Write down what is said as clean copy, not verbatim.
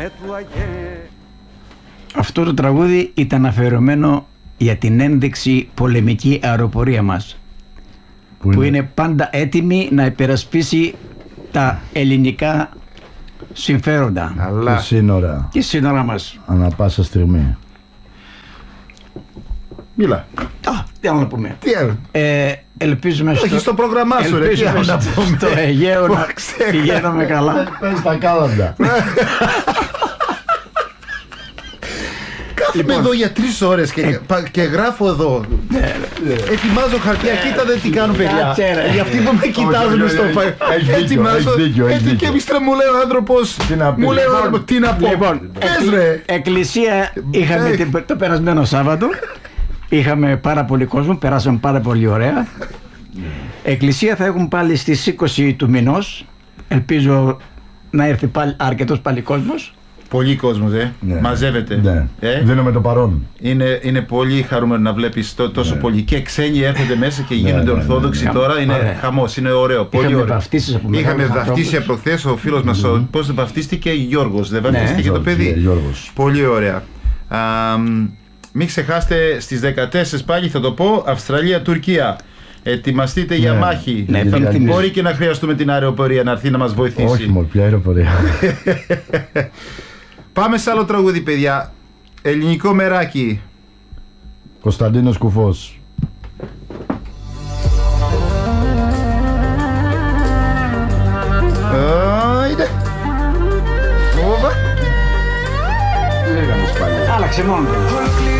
Αυτό το τραγούδι ήταν αφιερωμένο για την ένδειξη πολεμική αεροπορία μας, που είναι πάντα έτοιμη να υπερασπίσει τα ελληνικά συμφέροντα και σύνορα μας ανά πάσα στιγμή. Μίλα. Τι άλλο να πούμε. Ελπίζουμε στο πρόγραμμά σου, στο Αιγαίο να πηγαίνουμε καλά. Πες τα κάλαντα. Κάθομαι εδώ για 3 ώρες και γράφω εδώ. Ετοιμάζω χαρτιά, κοίτα τι κάνουν παιδιά. Για αυτοί που με κοιτάζουν στο ετοιμάζω. Και εμείς μου λέει ο άνθρωπος, μου λέει ο άνθρωπος, τι να πω. Πες ρε. Εκκλησία είχαμε το περασμένο Σάββατο. Είχαμε πάρα πολύ κόσμο, περάσαμε πάρα πολύ ωραία. Εκκλησία θα έχουν πάλι στις 20 του μηνός. Ελπίζω να έρθει πάλι αρκετός πάλι κόσμος. Πολύ κόσμος, μαζεύεται. Δίνουμε το παρόν. Είναι πολύ χαρούμενο να βλέπεις τόσο πολύ. Και ξένοι έρχονται μέσα και γίνονται ορθόδοξοι τώρα. Είναι χαμός, είναι ωραίο. Πολύ ωραίο. Είχαμε βαφτίσει από χθες ο φίλος μας. Πώς βαφτίστηκε, Γιώργος. Δεν βαφτίστηκε το παιδί. Πολύ ωραία. Μην ξεχάσετε στις 14 πάλι θα το πω, Αυστραλία-Τουρκία. Ετοιμαστείτε για μάχη. Μπορεί και να χρειαστούμε την αεροπορία να έρθει να μας βοηθήσει. Όχι μόνο, ποια αεροπορία. Πάμε σε άλλο τραγούδι παιδιά. Ελληνικό μεράκι. Κωνσταντίνος Κουφός. Άλλαξε μόνο.